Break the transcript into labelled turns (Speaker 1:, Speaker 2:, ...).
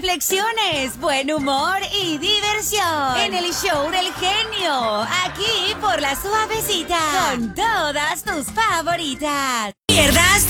Speaker 1: reflexiones, buen humor y diversión. En el show del genio. Aquí por La Suavecita. Con todas tus favoritas. Pierdas